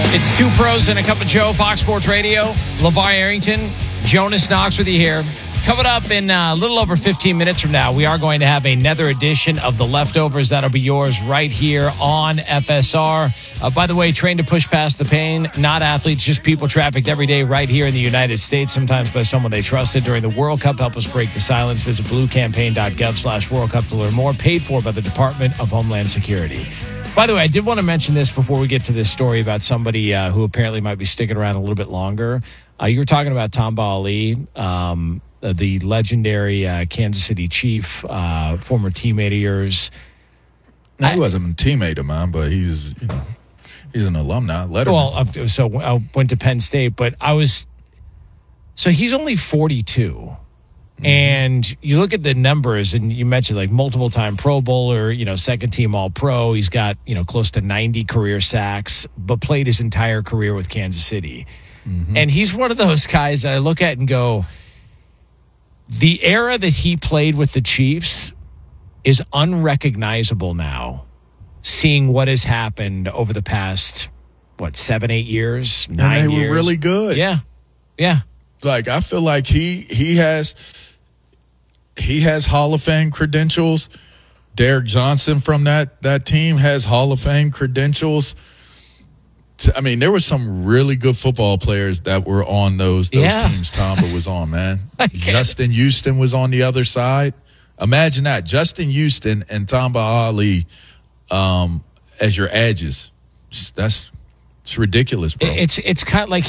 It's Two Pros and a Cup of Joe, Fox Sports Radio. LeVar Arrington, Jonas Knox with you here. Coming up in a little over 15 minutes from now, we are going to have another edition of The Leftovers. That'll be yours right here on FSR. By the way, trained to push past the pain, not athletes, just people trafficked every day right here in the United States, sometimes by someone they trusted during the World Cup. Help us break the silence. Visit bluecampaign.gov/World Cup to learn more. Paid for by the Department of Homeland Security. By the way, I did want to mention this before we get to this story about somebody who apparently might be sticking around a little bit longer. You were talking about Tamba Ali, the legendary Kansas City Chief, former teammate of yours. No, he wasn't a teammate of mine, but he's an alumni. Well, so I went to Penn State, but so he's only 42. And you look at the numbers, and you mentioned like multiple time Pro Bowler, second team All Pro. He's got, close to 90 career sacks, but played his entire career with Kansas City. Mm-hmm. And he's one of those guys that I look at and go, the era that he played with the Chiefs is unrecognizable now, seeing what has happened over the past, 7, 8 years, 9 years. And they were really good. Yeah. Yeah. Like, I feel like he has Hall of Fame credentials. Derek Johnson from that team has Hall of Fame credentials. I mean, there were some really good football players that were on those teams Tamba was on, man. Justin Houston was on the other side. Imagine that. Justin Houston and Tamba Ali as your edges. It's ridiculous, bro. It's kind of like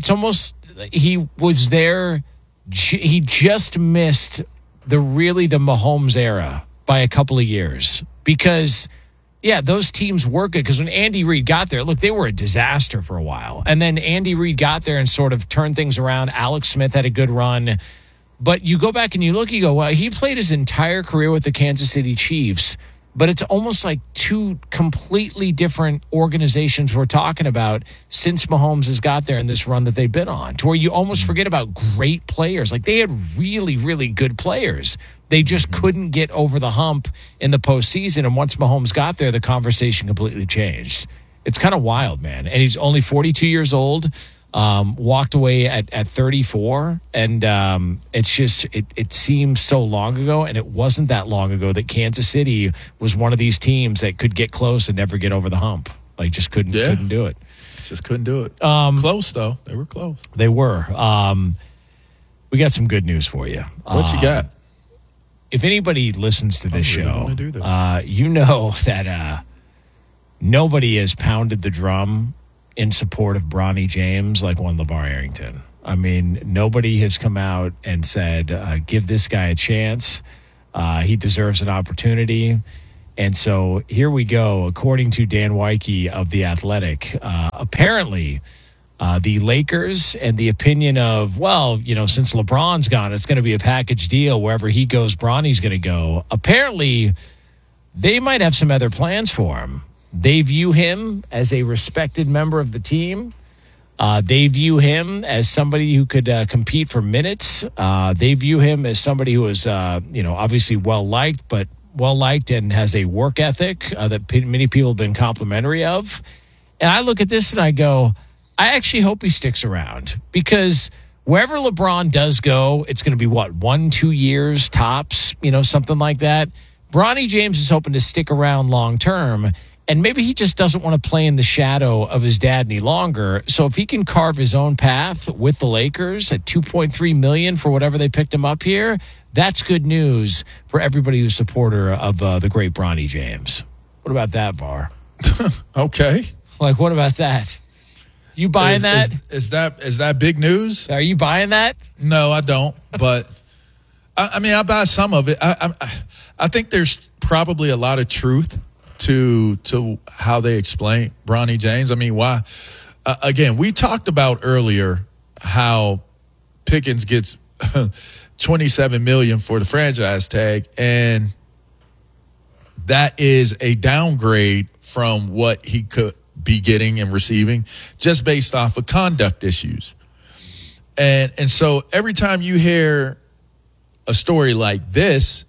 he was there. He just missed the Mahomes era by a couple of years because, those teams were good. Because when Andy Reid got there, look, they were a disaster for a while. And then Andy Reid got there and sort of turned things around. Alex Smith had a good run. But you go back and you look, you go, well, he played his entire career with the Kansas City Chiefs. But it's almost like two completely different organizations we're talking about since Mahomes has got there in this run that they've been on, to where you almost forget about great players. Like, they had really, really good players. They just couldn't get over the hump in the postseason. And once Mahomes got there, the conversation completely changed. It's kind of wild, man. And he's only 42 years old. Walked away at 34, and it's just it seems so long ago, and it wasn't that long ago that Kansas City was one of these teams that could get close and never get over the hump. Like, just couldn't do it. Just couldn't do it. Close though, they were close. They were. We got some good news for you. What you got? If anybody listens to this show, you know that nobody has pounded the drum in support of Bronny James like one LeVar Arrington. I mean, nobody has come out and said, give this guy a chance. He deserves an opportunity. And so here we go. According to Dan Weike of The Athletic, apparently the Lakers and the opinion of, since LeBron's gone, it's going to be a package deal. Wherever he goes, Bronny's going to go. Apparently, they might have some other plans for him. They view him as a respected member of the team. They view him as somebody who could compete for minutes. They view him as somebody who is, obviously well-liked and has a work ethic that many people have been complimentary of. And I look at this and I go, I actually hope he sticks around, because wherever LeBron does go, it's going to be 1-2 years tops, something like that. Bronny James is hoping to stick around long-term. And maybe he just doesn't want to play in the shadow of his dad any longer. So if he can carve his own path with the Lakers at $2.3 million for whatever they picked him up here, that's good news for everybody who's a supporter of the great Bronny James. What about that, VAR? Okay. Like, what about that? You buying that? Is that big news? Are you buying that? No, I don't. But I buy some of it. I think there's probably a lot of truth to how they explain Bronny James. I mean, why? Again, we talked about earlier how Pickens gets $27 million for the franchise tag, and that is a downgrade from what he could be getting and receiving just based off of conduct issues. And so every time you hear a story like this,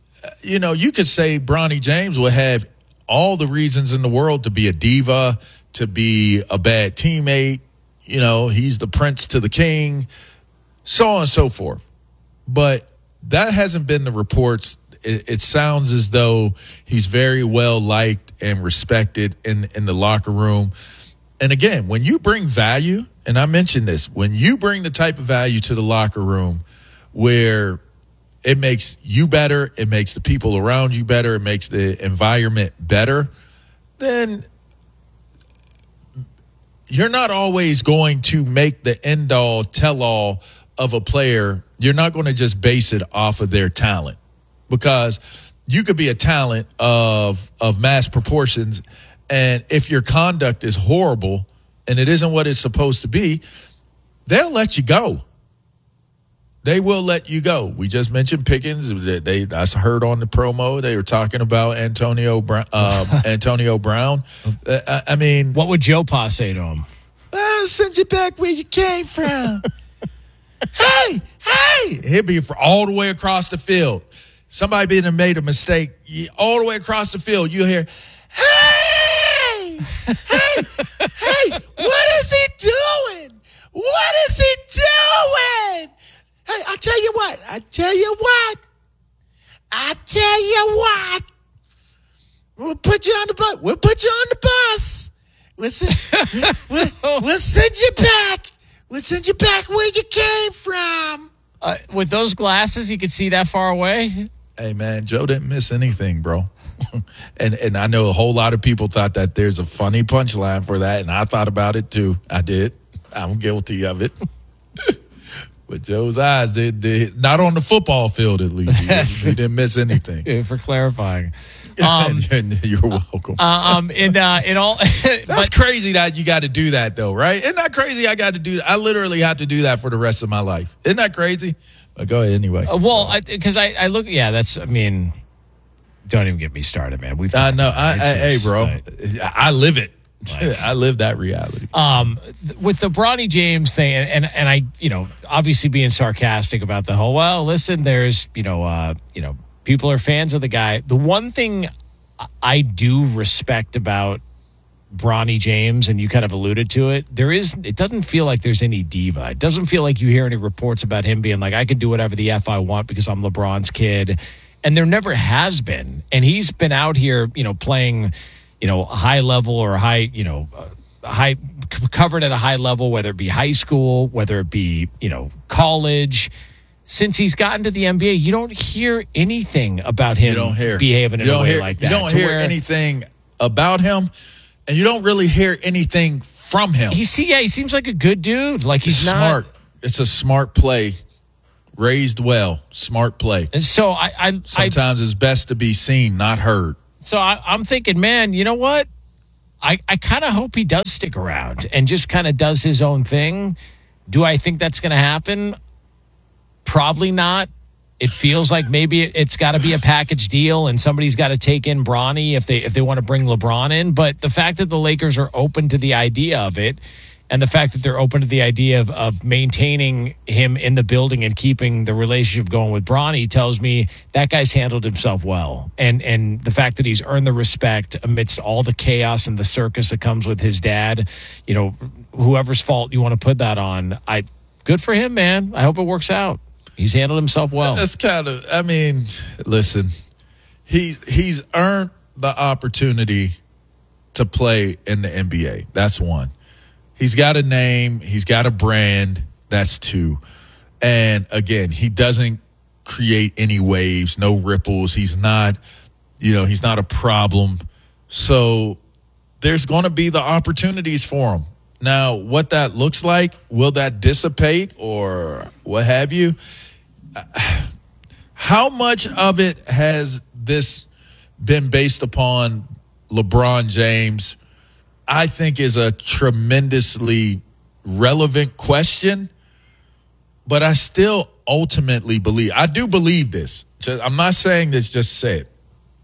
you could say Bronny James will have all the reasons in the world to be a diva, to be a bad teammate. You know, he's the prince to the king, so on and so forth. But that hasn't been the reports. It sounds as though he's very well liked and respected in the locker room. And again, when you bring value, and I mentioned this, when you bring the type of value to the locker room where it makes you better, it makes the people around you better, it makes the environment better, then you're not always going to make the end-all, tell-all of a player. You're not going to just base it off of their talent, because you could be a talent of mass proportions, and if your conduct is horrible and it isn't what it's supposed to be, they'll let you go. They will let you go. We just mentioned Pickens. I heard on the promo they were talking about Antonio Brown. I mean, what would Joe Pa say to him? I'll send you back where you came from. hey! He'll be all the way across the field. Somebody being made a mistake, all the way across the field, you hear, hey, what is he doing? What is he doing? Hey, I tell you what. We'll put you on the bus. We'll send you back. We'll send you back where you came from. With those glasses, you could see that far away. Hey, man, Joe didn't miss anything, bro. and I know a whole lot of people thought that there's a funny punchline for that, and I thought about it too. I did. I'm guilty of it. But Joe's eyes did not on the football field, at least. He didn't miss anything. Yeah, for clarifying. You're welcome. It all that's crazy that you got to do that, though, right? Isn't that crazy? I literally have to do that for the rest of my life. Isn't that crazy? But go ahead anyway. Because I look, that's. I mean, don't even get me started, man. We've. Hey, bro, I live it. I live that reality. With the Bronny James thing, and I, obviously being sarcastic about the whole. Well, listen, there's, people are fans of the guy. The one thing I do respect about Bronny James, and you kind of alluded to it, it doesn't feel like there's any diva. It doesn't feel like you hear any reports about him being like, I can do whatever the F I want because I'm LeBron's kid. And there never has been. And he's been out here, playing, high level or high covered at a high level, whether it be high school, whether it be, college. Since he's gotten to the NBA, you don't hear anything about him behaving in a way like that. You don't hear anything about him, and you don't really hear anything from him. He seems like a good dude. Like he's smart. It's a smart play. Raised well, smart play. And so sometimes it's best to be seen, not heard. So I'm thinking, man, you know what? I kind of hope he does stick around and just kind of does his own thing. Do I think that's going to happen? Probably not. It feels like maybe it's got to be a package deal and somebody's got to take in Bronny if they want to bring LeBron in. But the fact that the Lakers are open to the idea of it, and the fact that they're open to the idea of maintaining him in the building and keeping the relationship going with Bronny tells me that guy's handled himself well. And the fact that he's earned the respect amidst all the chaos and the circus that comes with his dad, whoever's fault you want to put that on, good for him, man. I hope it works out. He's handled himself well. That's listen, he's earned the opportunity to play in the NBA. That's one. He's got a name. He's got a brand. That's two. And again, he doesn't create any waves, no ripples. He's not, he's not a problem. So there's going to be the opportunities for him. Now, what that looks like, will that dissipate or what have you? How much of it has this been based upon LeBron James? I think is a tremendously relevant question, but I still ultimately I do believe this. I'm not saying this just say it.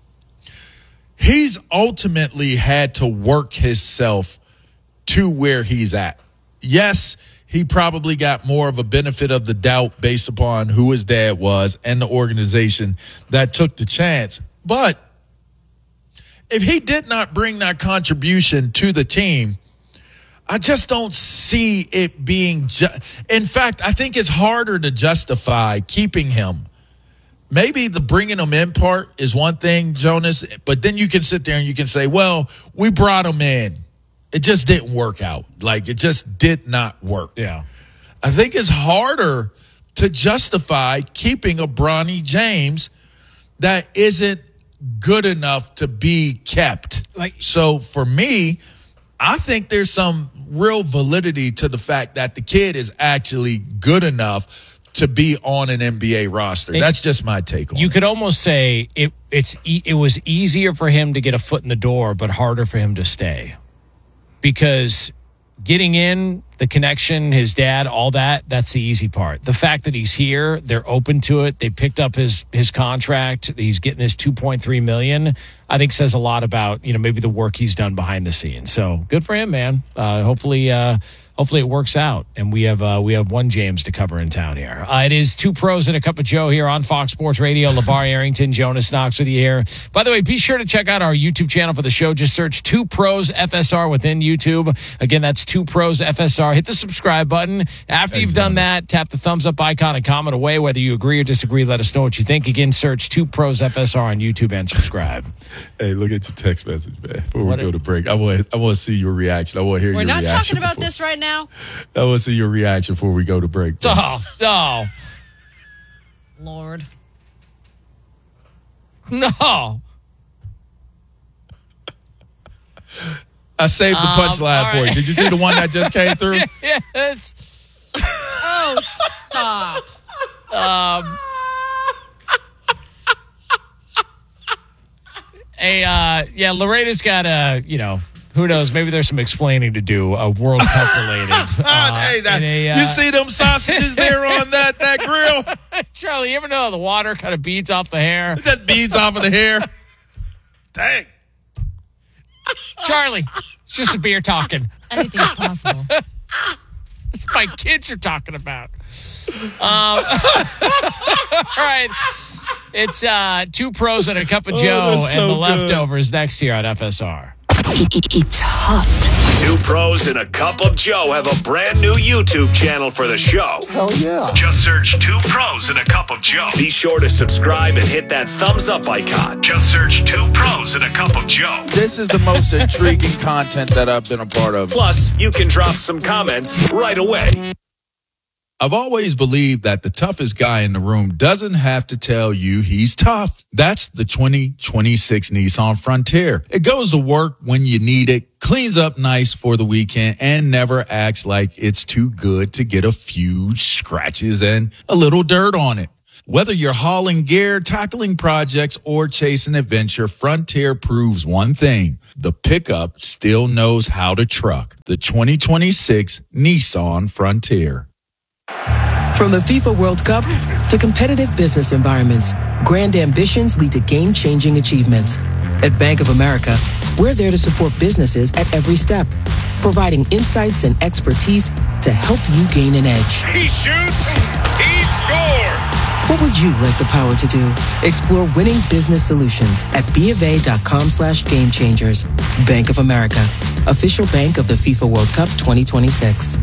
He's ultimately had to work himself to where he's at. Yes, he probably got more of a benefit of the doubt based upon who his dad was and the organization that took the chance, but if he did not bring that contribution to the team, I just don't see it being in fact, I think it's harder to justify keeping him. Maybe the bringing him in part is one thing, Jonas, but then you can sit there and you can say, well, we brought him in. It just didn't work out. Like, it just did not work. Yeah. I think it's harder to justify keeping a Bronny James that isn't good enough to be kept. So for me, I think there's some real validity to the fact that the kid is actually good enough to be on an NBA roster. That's just my take on it. You could almost say it was easier for him to get a foot in the door, but harder for him to stay. Because getting in, the connection, his dad, all that's the easy part. The fact that he's here, they're open to it. They picked up his contract. He's getting this $2.3 million. I think says a lot about, maybe the work he's done behind the scenes. So good for him, man. Hopefully it works out, and we have one James to cover in town here. It is Two Pros and a Cup of Joe here on Fox Sports Radio. LeVar Arrington, Jonas Knox with you here. By the way, be sure to check out our YouTube channel for the show. Just search Two Pros FSR within YouTube. Again, that's Two Pros FSR. Hit the subscribe button. After you've done that, tap the thumbs up icon and comment away. Whether you agree or disagree, let us know what you think. Again, search Two Pros FSR on YouTube and subscribe. Hey, look at your text message, man. Before we go to break, I want to see your reaction. I want to hear your reaction. We're not talking about this right now. I want to see your reaction before we go to break. Oh. Lord. No. I saved the punchline for you. Did you see the one that just came through? Yes. Oh, stop. Loretta's got who knows? Maybe there's some explaining to do. World Cup related. You see them sausages there on that grill? Charlie, you ever know the water kind of beads off the hair? That beads off of the hair. Dang. Charlie, it's just a beer talking. Anything's possible. It's my kids you're talking about. All right. It's Two Pros and a Cup of Joe and the leftovers next here on FSR. It's hot. Two Pros and a Cup of Joe have a brand new YouTube channel for the show. Hell yeah. Just search Two Pros and a Cup of Joe. Be sure to subscribe and hit that thumbs up icon. Just search Two Pros and a Cup of Joe. This is the most intriguing content that I've been a part of. Plus, you can drop some comments right away. I've always believed that the toughest guy in the room doesn't have to tell you he's tough. That's the 2026 Nissan Frontier. It goes to work when you need it, cleans up nice for the weekend, and never acts like it's too good to get a few scratches and a little dirt on it. Whether you're hauling gear, tackling projects, or chasing adventure, Frontier proves one thing. The pickup still knows how to truck. The 2026 Nissan Frontier. From the FIFA World Cup to competitive business environments, grand ambitions lead to game-changing achievements. At Bank of America, we're there to support businesses at every step, providing insights and expertise to help you gain an edge. He shoots, he scores! What would you like the power to do? Explore winning business solutions at BofA.com/gamechangers. Bank of America, official bank of the FIFA World Cup 2026.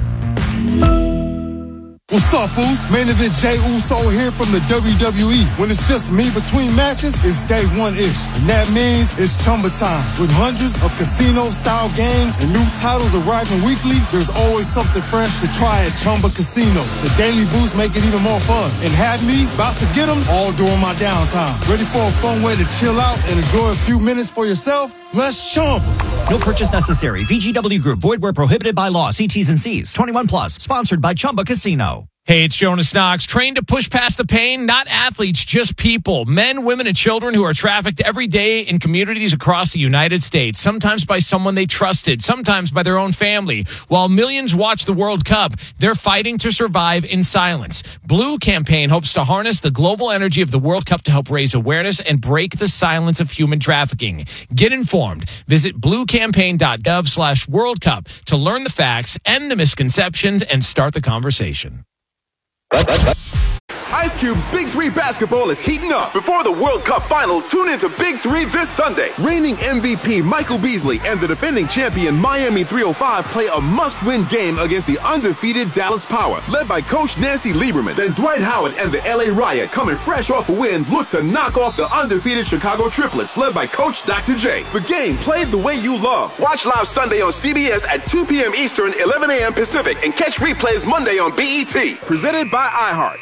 What's up, fools? Main event Jey Uso here from the WWE. When it's just me between matches, it's day one-ish. And that means it's Chumba time. With hundreds of casino-style games and new titles arriving weekly, there's always something fresh to try at Chumba Casino. The daily boosts make it even more fun. And have me about to get them all during my downtime. Ready for a fun way to chill out and enjoy a few minutes for yourself? Let's Chumba. No purchase necessary. VGW Group. Void where prohibited by law. See T's and C's. 21 plus. Sponsored by Chumba Casino. Hey, it's Jonas Knox. Trained to push past the pain, not athletes, just people. Men, women, and children who are trafficked every day in communities across the United States. Sometimes by someone they trusted, sometimes by their own family. While millions watch the World Cup, they're fighting to survive in silence. Blue Campaign hopes to harness the global energy of the World Cup to help raise awareness and break the silence of human trafficking. Get informed. Visit bluecampaign.gov/World Cup to learn the facts, end the misconceptions, and start the conversation. Ice Cube's Big 3 basketball is heating up. Before the World Cup final, tune into Big 3 this Sunday. Reigning MVP Michael Beasley and the defending champion Miami 305 play a must-win game against the undefeated Dallas Power, led by Coach Nancy Lieberman. Then Dwight Howard and the LA Riot, coming fresh off a win, look to knock off the undefeated Chicago Triplets, led by Coach Dr. J. The game played the way you love. Watch live Sunday on CBS at 2 p.m. Eastern, 11 a.m. Pacific, and catch replays Monday on BET. Presented by iHeart.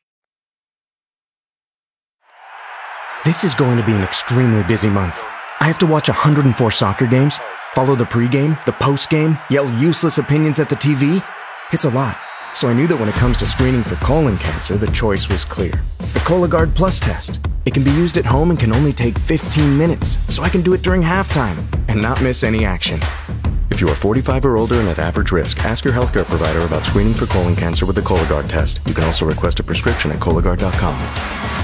This is going to be an extremely busy month. I have to watch 104 soccer games, follow the pregame, the postgame, yell useless opinions at the TV. It's a lot. So I knew that when it comes to screening for colon cancer, the choice was clear. The Cologuard Plus test. It can be used at home and can only take 15 minutes, so I can do it during halftime and not miss any action. If you are 45 or older and at average risk, ask your healthcare provider about screening for colon cancer with the Cologuard test. You can also request a prescription at Cologuard.com.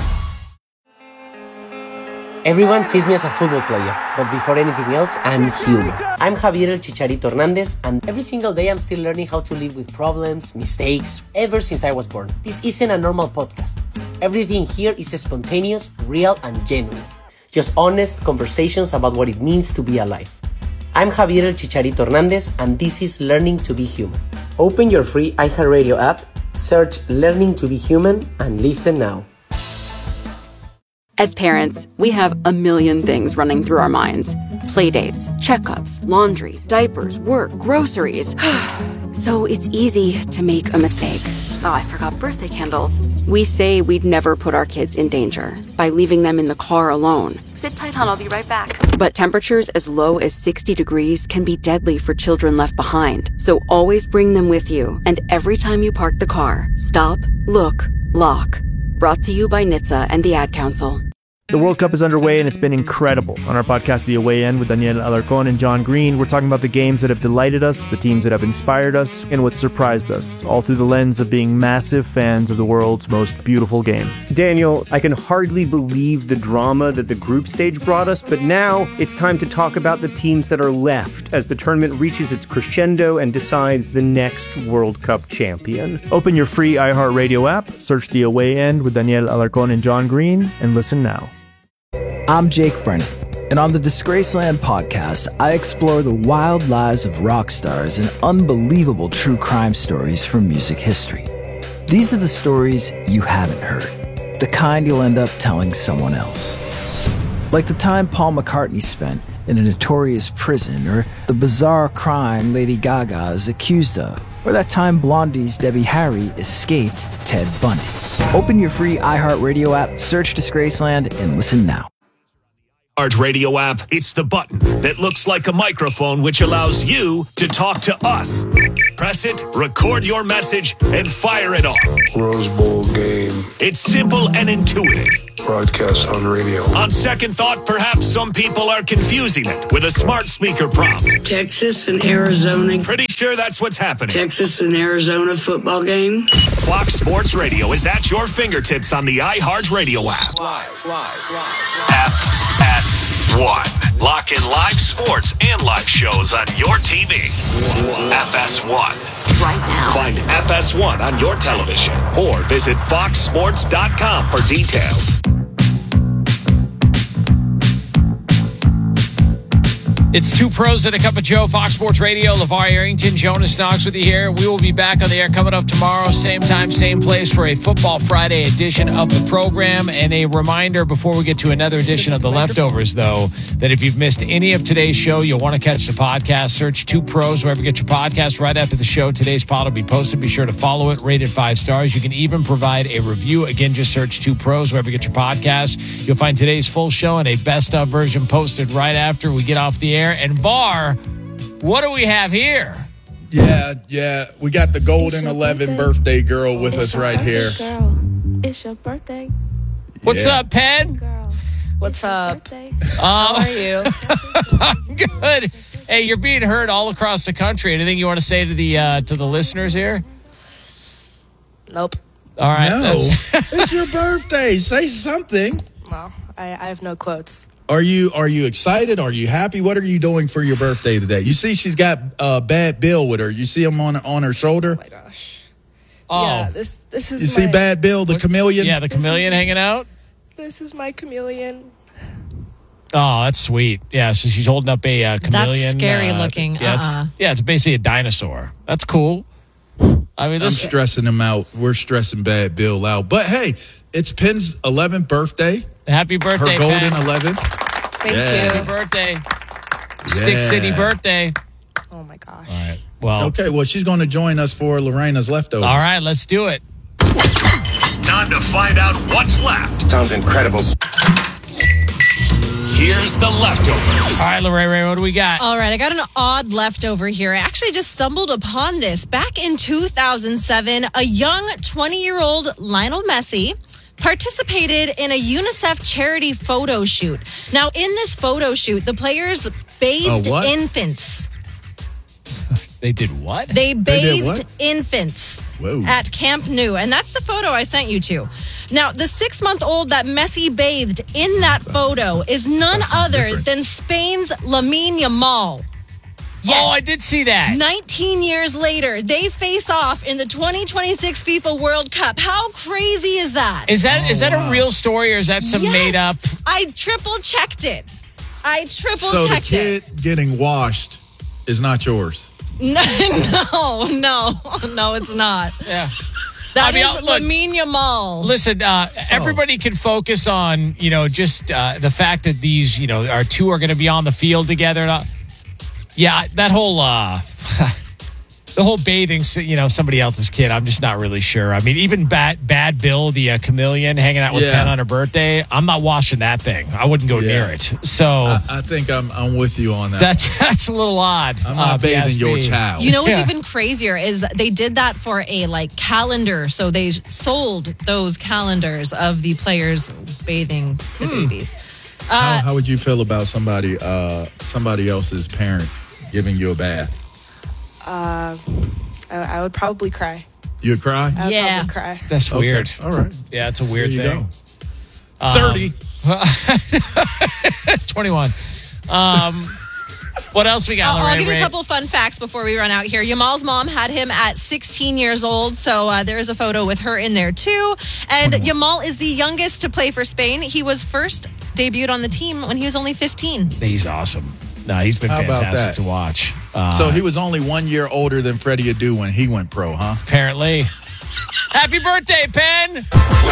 Everyone sees me as a football player, but before anything else, I'm human. I'm Javier El Chicharito Hernandez, and every single day I'm still learning how to live with problems, mistakes, ever since I was born. This isn't a normal podcast. Everything here is spontaneous, real, and genuine. Just honest conversations about what it means to be alive. I'm Javier El Chicharito Hernandez, and this is Learning to be Human. Open your free iHeartRadio app, search Learning to be Human, and listen now. As parents, we have a million things running through our minds. Playdates, checkups, laundry, diapers, work, groceries. So it's easy to make a mistake. Oh, I forgot birthday candles. We say we'd never put our kids in danger by leaving them in the car alone. Sit tight, hon, I'll be right back. But temperatures as low as 60 degrees can be deadly for children left behind. So always bring them with you. And every time you park the car, stop, look, lock. Brought to you by NHTSA and the Ad Council. The World Cup is underway and it's been incredible. On our podcast, The Away End, with Daniel Alarcón and John Green, we're talking about the games that have delighted us, the teams that have inspired us, and what surprised us, all through the lens of being massive fans of the world's most beautiful game. Daniel, I can hardly believe the drama that the group stage brought us, but now it's time to talk about the teams that are left as the tournament reaches its crescendo and decides the next World Cup champion. Open your free iHeartRadio app, search The Away End with Daniel Alarcón and John Green, and listen now. I'm Jake Brennan, and on the Disgraceland podcast, I explore the wild lives of rock stars and unbelievable true crime stories from music history. These are the stories you haven't heard, the kind you'll end up telling someone else. Like the time Paul McCartney spent in a notorious prison, or the bizarre crime Lady Gaga is accused of, or that time Blondie's Debbie Harry escaped Ted Bundy. Open your free iHeartRadio app, search Disgraceland, and listen now. Radio app, it's the button that looks like a microphone which allows you to talk to us. Press it, record your message, and fire it off. Rose Bowl game. It's simple and intuitive. Broadcast on radio. On second thought, perhaps some people are confusing it with a smart speaker prompt. Texas and Arizona. Pretty sure that's what's happening. Texas and Arizona football game. Fox Sports Radio is at your fingertips on the iHeartRadio app. Live. FS1. Lock in live sports and live shows on your TV. FS1. Right now. Find FS1 on your television or visit foxsports.com for details. It's Two Pros and a Cup of Joe, Fox Sports Radio. LeVar Arrington, Jonas Knox with you here. We will be back on the air coming up tomorrow, same time, same place, for a Football Friday edition of the program. And a reminder before we get to another edition of The Leftovers, though, that if you've missed any of today's show, you'll want to catch the podcast. Search Two Pros wherever you get your podcast. Right after the show, today's pod will be posted. Be sure to follow it, rate it 5 stars. You can even provide a review. Again, just search Two Pros wherever you get your podcast. You'll find today's full show and a best of version posted right after we get off the air. And VAR, what do we have here? Yeah. We got the Golden 11 birthday girl with us right here. It's your birthday. What's up, Pen? What's up? How are you? I'm good. Hey, you're being heard all across the country. Anything you want to say to the listeners here? Nope. All right. No, it's your birthday. Say something. Well, I have no quotes. Are you excited? Are you happy? What are you doing for your birthday today? You see she's got Bad Bill with her. You see him on her shoulder? Oh, my gosh. Oh. Yeah, this is You see Bad Bill, the chameleon? Yeah, the chameleon hanging out. This is my chameleon. Oh, that's sweet. Yeah, so she's holding up a chameleon. That's scary looking. Yeah, it's basically a dinosaur. That's cool. I mean, I'm stressing him out. We're stressing Bad Bill out. But hey, it's Penn's 11th birthday. Happy birthday, Her golden Penn. 11th. Thank you. Happy birthday. Stick City birthday. Oh my gosh. All right. Well, okay, well, she's going to join us for Lorena's leftover. All right, let's do it. Time to find out what's left. Sounds incredible. Here's the leftovers. All right, Lorraine, what do we got? Oh. All right, I got an odd leftover here. I actually just stumbled upon this. Back in 2007, a young 20-year-old Lionel Messi participated in a UNICEF charity photo shoot. Now, in this photo shoot, the players bathed infants. They did what? They bathed infants at Camp Nou. And that's the photo I sent you to. Now, the 6-month-old that Messi bathed in that photo is none other than Spain's Lamine Yamal. Yes. Oh, I did see that. 19 years later, they face off in the 2026 FIFA World Cup. How crazy is that? Is that a real story or is that some made up? I triple checked it. So checked the it. kid getting washed is not yours. No, it's not. Yeah. That is Lamine Yamal. Listen, everybody can focus on, just the fact that these, our two are going to be on the field together. Yeah, that whole, the whole bathing, somebody else's kid, I'm just not really sure. I mean, even Bad Bill, the chameleon, hanging out with Penn on her birthday, I'm not washing that thing. I wouldn't go near it. So I think I'm with you on that. That's a little odd. I'm not bathing your child. You know what's even crazier is they did that for a calendar. So they sold those calendars of the players bathing the babies. How would you feel about somebody else's parent giving you a bath? I would probably cry. You'd cry? I would probably cry. That's weird. All right. Yeah, it's a weird There you thing. 30. 21. What else we got, I'll give you a couple fun facts before we run out here. Yamal's mom had him at 16 years old, so there is a photo with her in there too. And Yamal is the youngest to play for Spain. He was first debuted on the team when he was only 15. He's awesome. No, he's been fantastic to watch. So he was only 1 year older than Freddie Adu when he went pro, huh? Apparently. Happy birthday, Penn!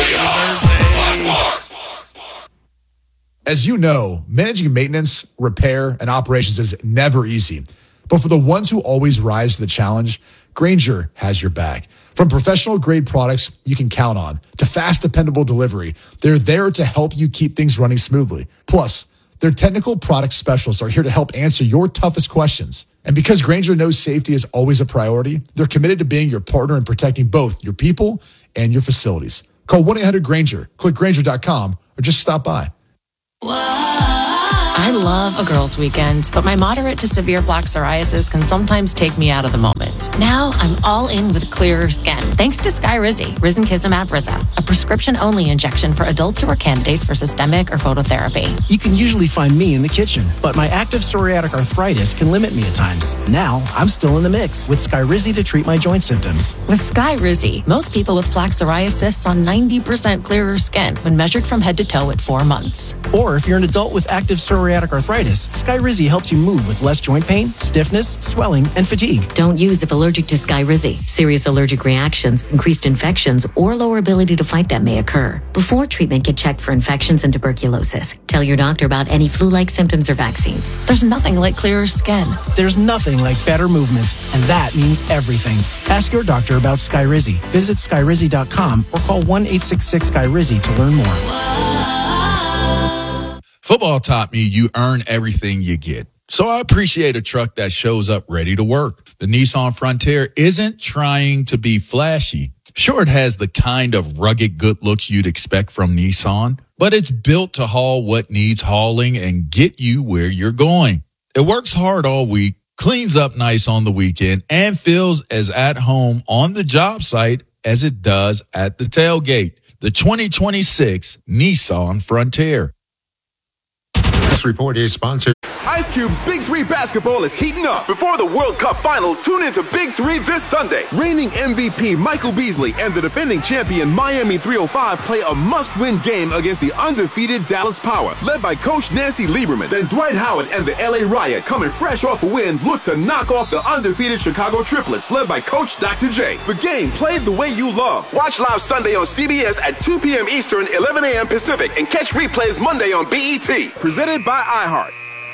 As you know, managing maintenance, repair, and operations is never easy. But for the ones who always rise to the challenge, Grainger has your back. From professional-grade products you can count on to fast, dependable delivery, they're there to help you keep things running smoothly. Plus, their technical product specialists are here to help answer your toughest questions. And because Grainger knows safety is always a priority, they're committed to being your partner in protecting both your people and your facilities. Call 1-800-GRAINGER, click Grainger.com, or just stop by. I love a girls' weekend, but my moderate to severe plaque psoriasis can sometimes take me out of the moment. Now I'm all in with clearer skin, thanks to Skyrizi, Risankizumab Rizza, a prescription-only injection for adults who are candidates for systemic or phototherapy. You can usually find me in the kitchen, but my active psoriatic arthritis can limit me at times. Now I'm still in the mix with Skyrizi to treat my joint symptoms. With Skyrizi, most people with plaque psoriasis saw 90% clearer skin when measured from head to toe at 4 months. Or if you're an adult with active psoriatic arthritis, Skyrizi helps you move with less joint pain, stiffness, swelling, and fatigue. Don't use if allergic to Skyrizi. Serious allergic reactions, increased infections, or lower ability to fight them may occur. Before treatment, get checked for infections and tuberculosis. Tell your doctor about any flu-like symptoms or vaccines. There's nothing like clearer skin. There's nothing like better movement, and that means everything. Ask your doctor about Skyrizi. Visit Skyrizi.com or call 1-866-SKYRIZI to learn more. Football taught me you earn everything you get. So I appreciate a truck that shows up ready to work. The Nissan Frontier isn't trying to be flashy. Sure, it has the kind of rugged good looks you'd expect from Nissan, but it's built to haul what needs hauling and get you where you're going. It works hard all week, cleans up nice on the weekend, and feels as at home on the job site as it does at the tailgate. The 2026 Nissan Frontier. This report is sponsored. Ice Cube's Big 3 basketball is heating up. Before the World Cup final, tune into Big 3 this Sunday. Reigning MVP Michael Beasley and the defending champion Miami 305 play a must-win game against the undefeated Dallas Power, led by Coach Nancy Lieberman. Then Dwight Howard and the LA Riot, coming fresh off a win, look to knock off the undefeated Chicago Triplets, led by Coach Dr. J. The game played the way you love. Watch live Sunday on CBS at 2 p.m. Eastern, 11 a.m. Pacific, and catch replays Monday on BET. Presented by iHeart.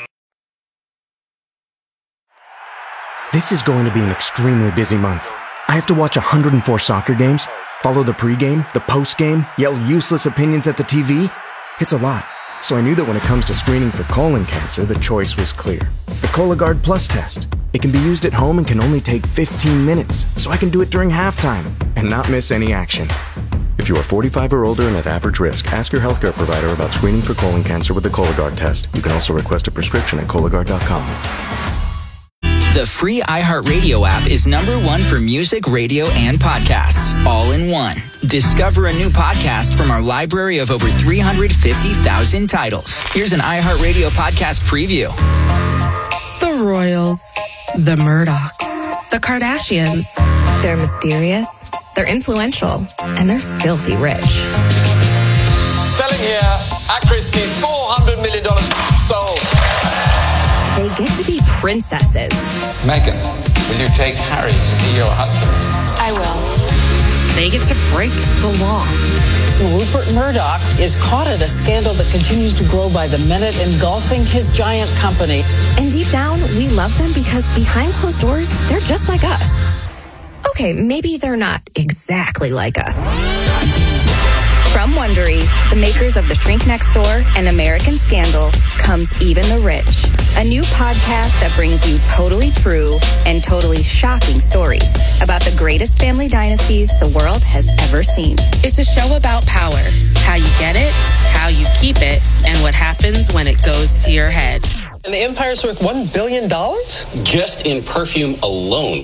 This is going to be an extremely busy month. I have to watch 104 soccer games, follow the pregame, the postgame, yell useless opinions at the TV. It's a lot. So I knew that when it comes to screening for colon cancer, the choice was clear. The Cologuard Plus test. It can be used at home and can only take 15 minutes, so I can do it during halftime and not miss any action. If you are 45 or older and at average risk, ask your healthcare provider about screening for colon cancer with the Cologuard test. You can also request a prescription at Cologuard.com. The free iHeartRadio app is #1 for music, radio, and podcasts, all in one. Discover a new podcast from our library of over 350,000 titles. Here's an iHeartRadio podcast preview. The Royals, the Murdochs, the Kardashians. They're mysterious, they're influential, and they're filthy rich. Selling here at Christie's, $400 million sold. They get to be princesses. Meghan, will you take Harry to be your husband? I will. They get to break the law. Rupert Murdoch is caught in a scandal that continues to grow by the minute, engulfing his giant company. And deep down, we love them because behind closed doors, they're just like us. Okay, maybe they're not exactly like us. From Wondery, the makers of The Shrink Next Door and American Scandal, comes Even the Rich, a new podcast that brings you totally true and totally shocking stories about the greatest family dynasties the world has ever seen. It's a show about power, how you get it, how you keep it, and what happens when it goes to your head. And the empire's worth $1 billion? Just in perfume alone.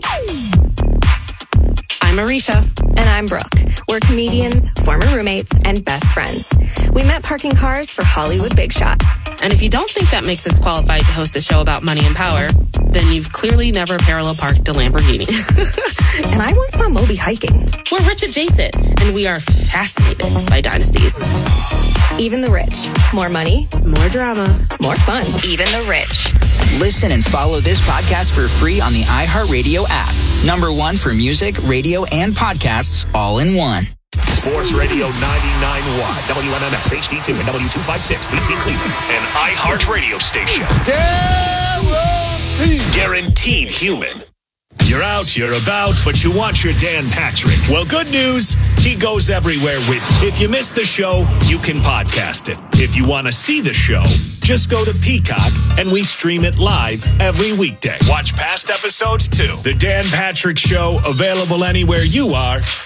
I'm Arisha. And I'm Brooke. We're comedians, former roommates, and best friends. We met parking cars for Hollywood big shots. And if you don't think that makes us qualified to host a show about money and power, then you've clearly never parallel parked a Lamborghini. And I once saw Moby hiking. We're rich adjacent, and we are fascinated by dynasties. Even the Rich. More money, more drama, more fun. Even the Rich. Listen and follow this podcast for free on the iHeartRadio app. #1 for music, radio, and podcasts, all in one. Sports Radio 99.1, WMMS HD2 and W256, BT Cleveland, an iHeart radio station. Guaranteed human. You're out, you're about, but you want your Dan Patrick. Well, good news, he goes everywhere with you. If you missed the show, you can podcast it. If you want to see the show, just go to Peacock and we stream it live every weekday. Watch past episodes too. The Dan Patrick Show, available anywhere you are.